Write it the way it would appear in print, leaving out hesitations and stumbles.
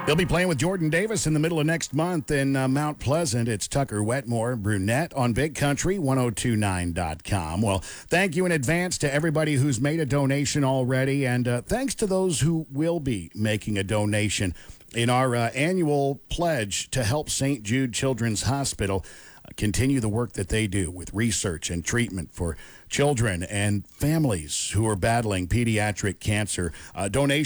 He'll be playing with Jordan Davis in the middle of next month in Mount Pleasant. It's Tucker Wetmore, Brunette on Big Country 1029.com. Well, thank you in advance to everybody who's made a donation already, and thanks to those who will be making a donation in our annual pledge to help St. Jude Children's Hospital continue the work that they do with research and treatment for children and families who are battling pediatric cancer. Donation